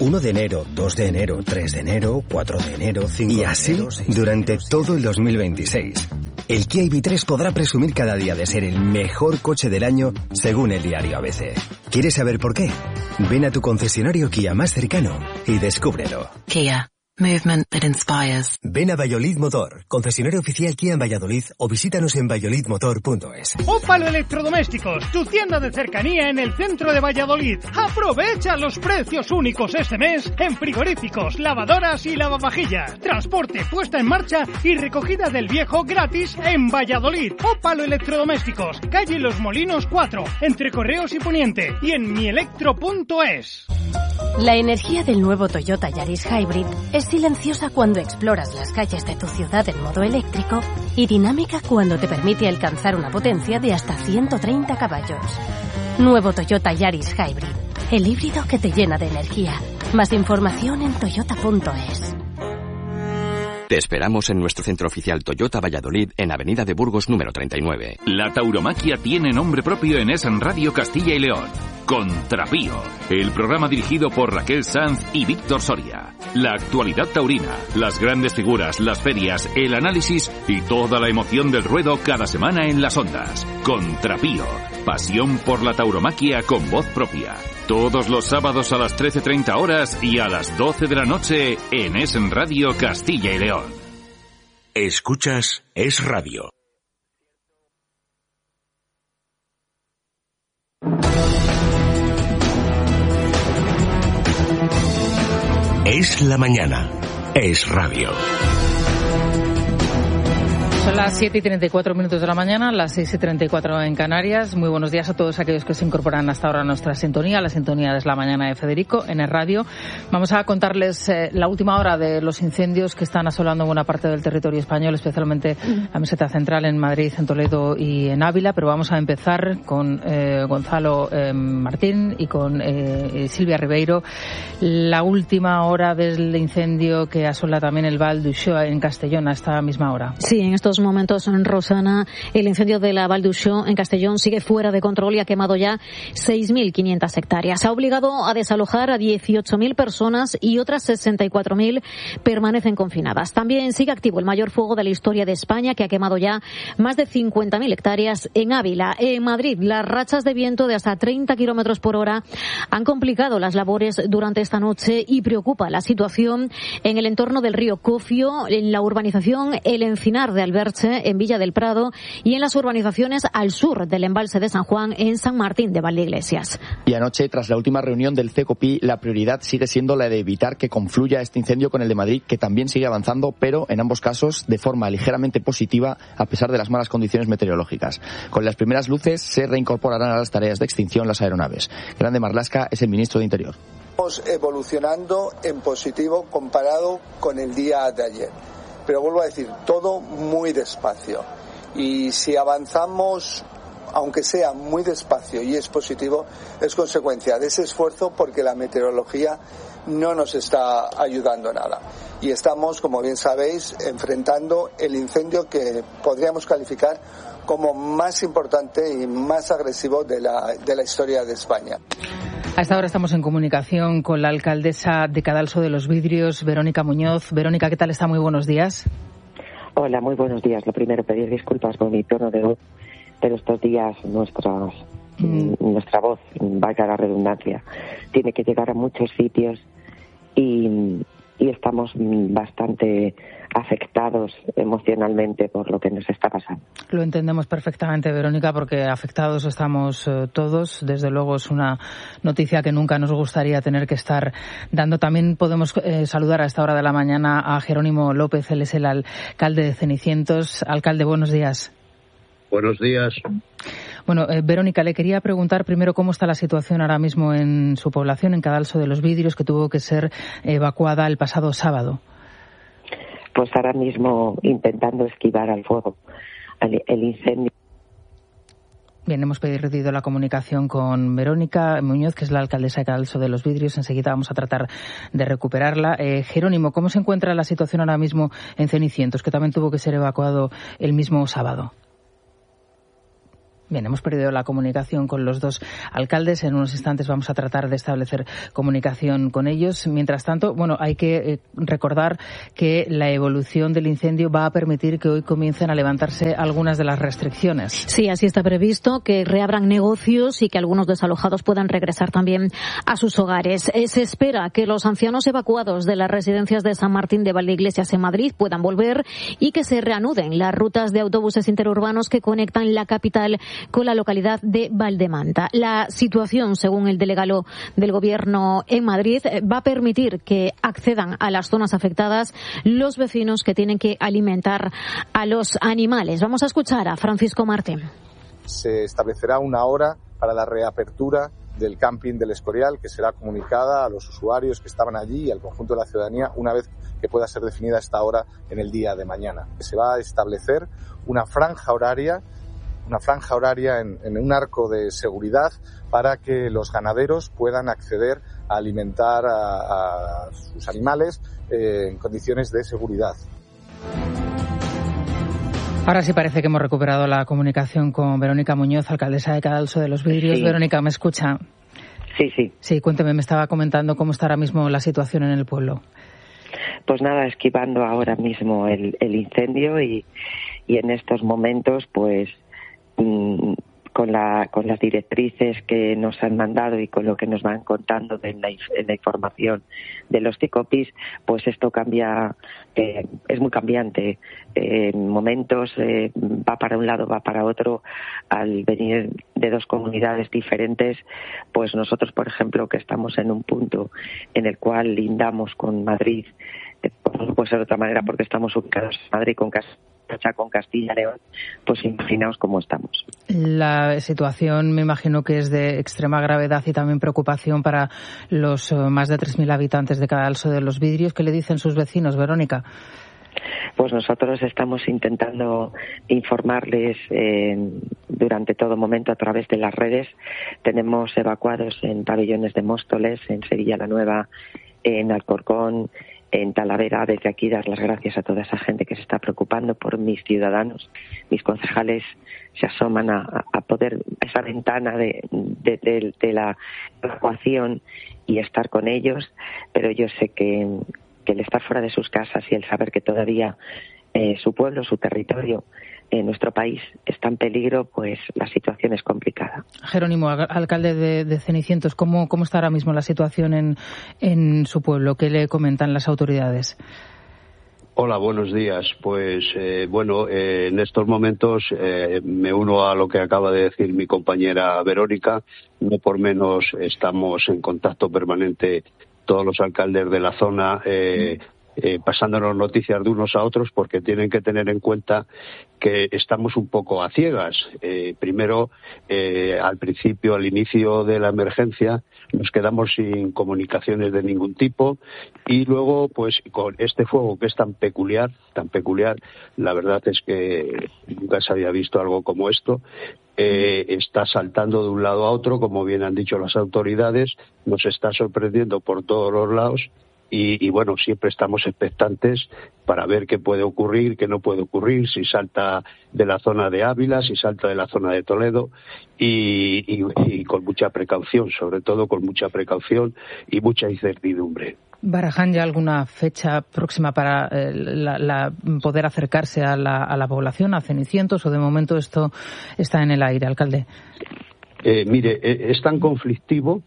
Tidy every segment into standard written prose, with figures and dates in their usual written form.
1 de enero, 2 de enero, 3 de enero, 4 de enero, 5 de enero... Y así, durante todo el 2026. El Kia EV3 podrá presumir cada día de ser el mejor coche del año, según el diario ABC. ¿Quieres saber por qué? Ven a tu concesionario Kia más cercano y descúbrelo. Kia. Movement that inspires. Ven a Valladolid Motor, concesionario oficial Kia en Valladolid, o visítanos en valladolidmotor.es. Ópalo Electrodomésticos, tu tienda de cercanía en el centro de Valladolid. Aprovecha los precios únicos este mes en frigoríficos, lavadoras y lavavajillas. Transporte, puesta en marcha y recogida del viejo gratis en Valladolid. Ópalo Electrodomésticos, calle Los Molinos 4, entre Correos y Poniente, y en mielectro.es. La energía del nuevo Toyota Yaris Hybrid es silenciosa cuando exploras las calles de tu ciudad en modo eléctrico y dinámica cuando te permite alcanzar una potencia de hasta 130 caballos. Nuevo Toyota Yaris Hybrid, el híbrido que te llena de energía. Más información en toyota.es. Te esperamos en nuestro centro oficial Toyota Valladolid en Avenida de Burgos número 39. La tauromaquia tiene nombre propio en Es Radio Castilla y León. Contrapío, el programa dirigido por Raquel Sanz y Víctor Soria. La actualidad taurina, las grandes figuras, las ferias, el análisis y toda la emoción del ruedo cada semana en las ondas. Contrapío, pasión por la tauromaquia con voz propia. Todos los sábados a las 13:30 horas y a las 12 de la noche en Es Radio Castilla y León. Escuchas Es Radio. Es la mañana. Es Radio. Son las 7:34 de la mañana, las 6:34 en Canarias. Muy buenos días a todos aquellos que se incorporan hasta ahora a nuestra sintonía. La sintonía es la mañana de Federico en el radio. Vamos a contarles la última hora de los incendios que están asolando buena parte del territorio español, especialmente la meseta central en Madrid, en Toledo y en Ávila. Pero vamos a empezar con Gonzalo Martín y con Silvia Ribeiro. La última hora del incendio que asola también el Val d'Uixó en Castellón a esta misma hora. Sí, en estos momentos, Rosana, el incendio de la Val d'Uixó en Castellón sigue fuera de control y ha quemado ya 6.500 hectáreas. Ha obligado a desalojar a 18.000 personas y otras 64.000 permanecen confinadas. También sigue activo el mayor fuego de la historia de España, que ha quemado ya más de 50.000 hectáreas en Ávila. En Madrid, las rachas de viento de hasta 30 kilómetros por hora han complicado las labores durante esta noche y preocupa la situación en el entorno del río Cofio, en la urbanización El Encinar de Alberche, en Villa del Prado, y en las urbanizaciones al sur del embalse de San Juan, en San Martín de Valdeiglesias. Y anoche, tras la última reunión del CECOPI, la prioridad sigue siendo la de evitar que confluya este incendio con el de Madrid, que también sigue avanzando, pero en ambos casos de forma ligeramente positiva, a pesar de las malas condiciones meteorológicas. Con las primeras luces se reincorporarán a las tareas de extinción las aeronaves. Grande Marlaska es el ministro de Interior. Estamos evolucionando en positivo comparado con el día de ayer. Pero vuelvo a decir, todo muy despacio. Y si avanzamos, aunque sea muy despacio y es positivo, es consecuencia de ese esfuerzo, porque la meteorología no nos está ayudando nada. Y estamos, como bien sabéis, enfrentando el incendio que podríamos calificar como más importante y más agresivo de la historia de España. A esta hora estamos en comunicación con la alcaldesa de Cadalso de los Vidrios, Verónica Muñoz. Verónica, ¿qué tal está? Muy buenos días. Hola, muy buenos días. Lo primero, pedir disculpas por mi tono de voz, pero estos días nuestra voz, valga la redundancia, tiene que llegar a muchos sitios y estamos bastante afectados emocionalmente por lo que nos está pasando. Lo entendemos perfectamente, Verónica, porque afectados estamos todos. Desde luego es una noticia que nunca nos gustaría tener que estar dando. También podemos saludar a esta hora de la mañana a Jerónimo López. Él es el alcalde de Cenicientos. Alcalde, buenos días. Buenos días. Bueno, Verónica, le quería preguntar primero cómo está la situación ahora mismo en su población, en Cadalso de los Vidrios, que tuvo que ser evacuada el pasado sábado. Pues ahora mismo intentando esquivar al fuego, el incendio. Bien, hemos perdido la comunicación con Verónica Muñoz, que es la alcaldesa de Cadalso de los Vidrios. Enseguida vamos a tratar de recuperarla. Jerónimo, ¿cómo se encuentra la situación ahora mismo en Cenicientos, que también tuvo que ser evacuado el mismo sábado? Bien, hemos perdido la comunicación con los dos alcaldes. En unos instantes vamos a tratar de establecer comunicación con ellos. Mientras tanto, hay que recordar que la evolución del incendio va a permitir que hoy comiencen a levantarse algunas de las restricciones. Sí, así está previsto, que reabran negocios y que algunos desalojados puedan regresar también a sus hogares. Se espera que los ancianos evacuados de las residencias de San Martín de Valdeiglesias en Madrid puedan volver y que se reanuden las rutas de autobuses interurbanos que conectan la capital con la localidad de Valdemanta. La situación, según el delegado del Gobierno en Madrid, va a permitir que accedan a las zonas afectadas los vecinos que tienen que alimentar a los animales. Vamos a escuchar a Francisco Martín. Se establecerá una hora para la reapertura del camping del Escorial, que será comunicada a los usuarios que estaban allí y al conjunto de la ciudadanía una vez que pueda ser definida esta hora en el día de mañana. Se va a establecer una franja horaria en un arco de seguridad para que los ganaderos puedan acceder a alimentar a sus animales en condiciones de seguridad. Ahora sí parece que hemos recuperado la comunicación con Verónica Muñoz, alcaldesa de Cadalso de los Vidrios. Sí. Verónica, ¿me escucha? Sí. Sí, cuénteme, me estaba comentando cómo está ahora mismo la situación en el pueblo. Pues nada, esquivando ahora mismo el incendio y en estos momentos, pues con las directrices que nos han mandado y con lo que nos van contando en la información de los CICOPIs, pues esto cambia, es muy cambiante. En momentos va para un lado, va para otro. Al venir de dos comunidades diferentes, pues nosotros, por ejemplo, que estamos en un punto en el cual lindamos con Madrid, no puede ser de otra manera porque estamos ubicados en Madrid con Castilla y León, pues imaginaos cómo estamos. La situación me imagino que es de extrema gravedad y también preocupación para los más de 3.000 habitantes de Cadalso de los Vidrios. ¿Qué le dicen sus vecinos, Verónica? Pues nosotros estamos intentando informarles durante todo momento a través de las redes. Tenemos evacuados en pabellones de Móstoles, en Sevilla la Nueva, en Alcorcón, en Talavera. Desde aquí dar las gracias a toda esa gente que se está preocupando por mis ciudadanos. Mis concejales se asoman a poder esa ventana de la evacuación y estar con ellos, pero yo sé que el estar fuera de sus casas y el saber que todavía su pueblo, su territorio, nuestro país está en peligro, pues la situación es complicada. Jerónimo, alcalde de Cenicientos, ¿cómo está ahora mismo la situación en su pueblo? ¿Qué le comentan las autoridades? Hola, buenos días. Pues en estos momentos me uno a lo que acaba de decir mi compañera Verónica. No por menos estamos en contacto permanente todos los alcaldes de la zona, pasándonos noticias de unos a otros, porque tienen que tener en cuenta que estamos un poco a ciegas. Primero, al principio, al inicio de la emergencia, nos quedamos sin comunicaciones de ningún tipo, y luego, pues, con este fuego que es tan peculiar, la verdad es que nunca se había visto algo como esto. Está saltando de un lado a otro, como bien han dicho las autoridades, nos está sorprendiendo por todos los lados. Y bueno, siempre estamos expectantes para ver qué puede ocurrir, qué no puede ocurrir, si salta de la zona de Ávila, si salta de la zona de Toledo, y con mucha precaución, sobre todo con mucha precaución y mucha incertidumbre. ¿Barajan ya alguna fecha próxima para poder acercarse a la población, a Cenicientos, o de momento esto está en el aire, alcalde? Mire, es tan conflictivo,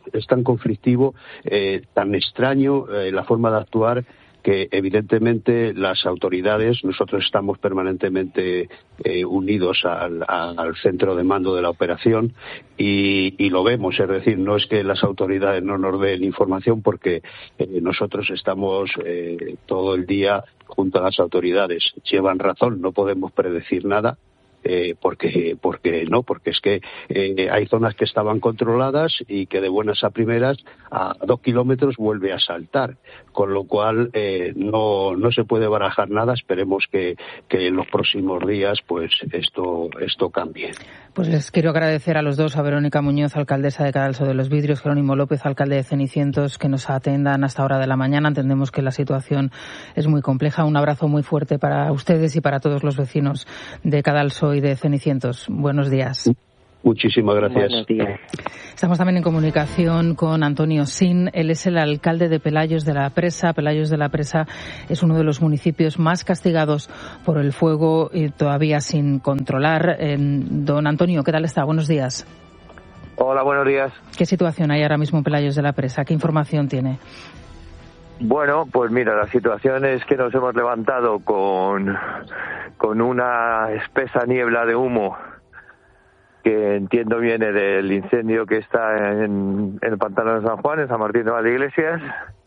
tan extraño la forma de actuar, que evidentemente las autoridades, nosotros estamos permanentemente unidos al centro de mando de la operación y lo vemos, es decir, no es que las autoridades no nos den información, porque nosotros estamos todo el día junto a las autoridades. Llevan razón, no podemos predecir nada. Porque es que hay zonas que estaban controladas y que de buenas a primeras a 2 kilómetros vuelve a saltar, con lo cual no se puede barajar nada. Esperemos que en los próximos días pues esto cambie. Pues les quiero agradecer a los dos, a Verónica Muñoz, alcaldesa de Cadalso de los Vidrios, Jerónimo López, alcalde de Cenicientos, que nos atendan hasta hora de la mañana. Entendemos que la situación es muy compleja. Un abrazo muy fuerte para ustedes y para todos los vecinos de Cadalso y de Cenicientos. Buenos días. Muchísimas gracias. Buenos días. Estamos también en comunicación con Antonio Sin. Él es el alcalde de Pelayos de la Presa. Pelayos de la Presa es uno de los municipios más castigados por el fuego y todavía sin controlar. Don Antonio, ¿qué tal está? Buenos días. Hola, buenos días. ¿Qué situación hay ahora mismo en Pelayos de la Presa? ¿Qué información tiene? Bueno, pues mira, la situación es que nos hemos levantado con una espesa niebla de humo que entiendo viene del incendio que está en el pantano de San Juan, en San Martín de Valdeiglesias.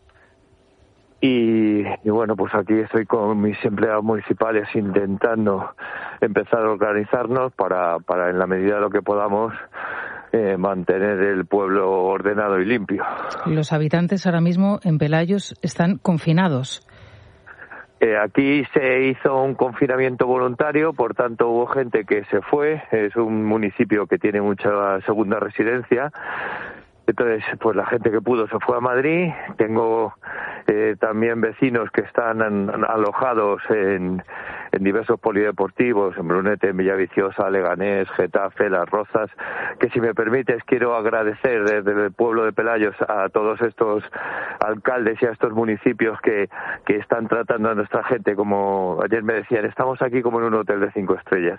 Y bueno, pues aquí estoy con mis empleados municipales intentando empezar a organizarnos para en la medida de lo que podamos, mantener el pueblo ordenado y limpio. Los habitantes ahora mismo en Pelayos están confinados. Aquí se hizo un confinamiento voluntario, por tanto hubo gente que se fue. Es un municipio que tiene mucha segunda residencia. Entonces, pues la gente que pudo se fue a Madrid. Tengo también vecinos que están alojados en diversos polideportivos, en Brunete, en Villaviciosa, Leganés, Getafe, Las Rozas, que si me permites quiero agradecer desde el pueblo de Pelayos a todos estos alcaldes y a estos municipios que están tratando a nuestra gente, como ayer me decían, estamos aquí como en un hotel de 5 estrellas.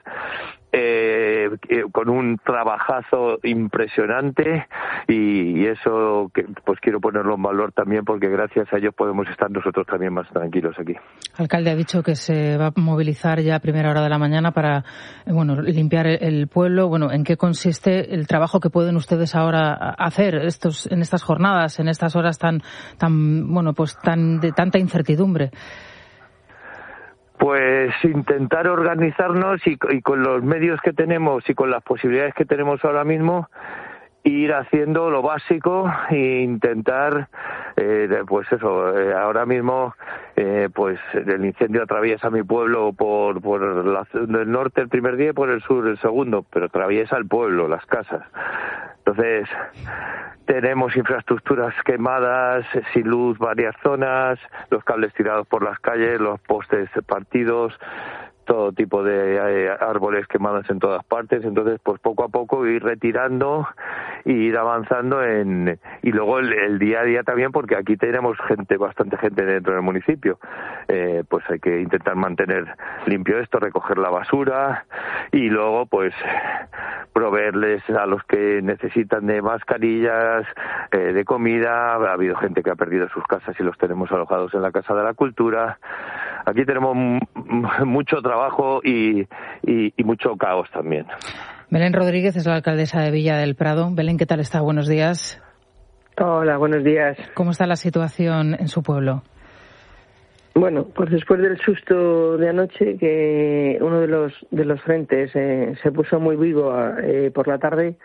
Con un trabajazo impresionante y eso que pues quiero ponerlo en valor también porque gracias a ellos podemos estar nosotros también más tranquilos aquí. El alcalde ha dicho que se va a movilizar ya a primera hora de la mañana para limpiar el pueblo. Bueno, ¿en qué consiste el trabajo que pueden ustedes ahora hacer en estas jornadas, en estas horas tan de tanta incertidumbre? Pues intentar organizarnos y con los medios que tenemos y con las posibilidades que tenemos ahora mismo ir haciendo lo básico e intentar, pues eso, ahora mismo pues el incendio atraviesa mi pueblo por el norte el primer día y por el sur el segundo, pero atraviesa el pueblo, las casas. Entonces, tenemos infraestructuras quemadas, sin luz, varias zonas, los cables tirados por las calles, los postes partidos, todo tipo de árboles quemados en todas partes. Entonces, pues poco a poco ir retirando y ir avanzando y luego el día a día también, porque aquí tenemos bastante gente dentro del municipio. Pues hay que intentar mantener limpio esto, recoger la basura y luego pues proveerles a los que necesitan de mascarillas, de comida. Ha habido gente que ha perdido sus casas y los tenemos alojados en la Casa de la Cultura. Aquí tenemos mucho trabajo y mucho caos también. Belén Rodríguez es la alcaldesa de Villa del Prado. Belén, ¿qué tal está? Buenos días. Hola, buenos días. ¿Cómo está la situación en su pueblo? Bueno, pues después del susto de anoche, que uno de los frentes se puso muy vivo por la tarde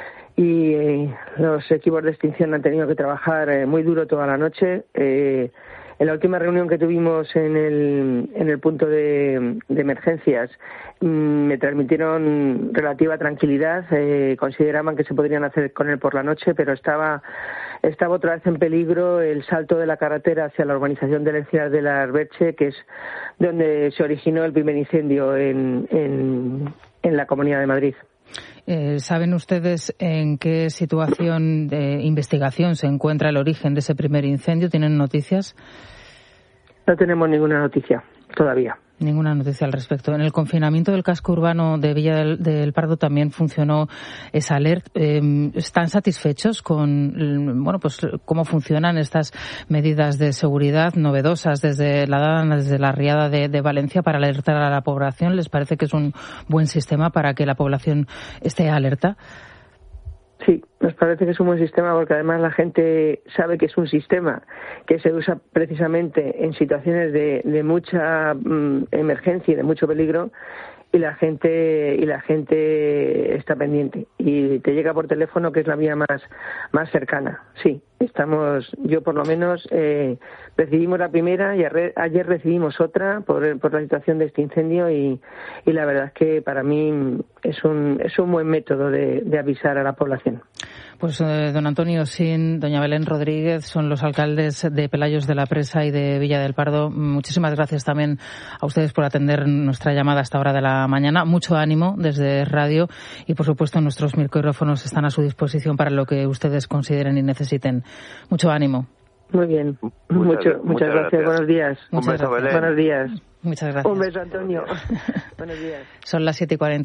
y los equipos de extinción han tenido que trabajar muy duro toda la noche. En la última reunión que tuvimos en el punto de emergencias me transmitieron relativa tranquilidad. Consideraban que se podrían hacer con él por la noche, pero estaba otra vez en peligro el salto de la carretera hacia la urbanización de Encinas de la Arberche, que es donde se originó el primer incendio en la Comunidad de Madrid. ¿Saben ustedes en qué situación de investigación se encuentra el origen de ese primer incendio? ¿Tienen noticias? No tenemos ninguna noticia todavía. Ninguna noticia al respecto. En el confinamiento del casco urbano de Villa del Prado también funcionó esa alerta. ¿Están satisfechos con cómo funcionan estas medidas de seguridad novedosas desde la Riada de Valencia para alertar a la población? ¿Les parece que es un buen sistema para que la población esté alerta? Sí, nos parece que es un buen sistema porque además la gente sabe que es un sistema que se usa precisamente en situaciones de mucha emergencia y de mucho peligro y la gente está pendiente y te llega por teléfono, que es la vía más cercana. Sí, yo por lo menos recibimos la primera y ayer recibimos otra por la situación de este incendio y la verdad es que para mí es un buen método de avisar a la población. Pues don Antonio Sin, doña Belén Rodríguez son los alcaldes de Pelayos de la Presa y de Villa del Pardo. Muchísimas gracias también a ustedes por atender nuestra llamada a esta hora de la mañana. Mucho ánimo desde radio y, por supuesto, nuestros micrófonos están a su disposición para lo que ustedes consideren y necesiten. Mucho ánimo. Muy bien. Muchas gracias. Buenos días. Un beso, Belén. Buenos días. Muchas gracias. Un beso, Antonio. Buenos días. Son las 7:40.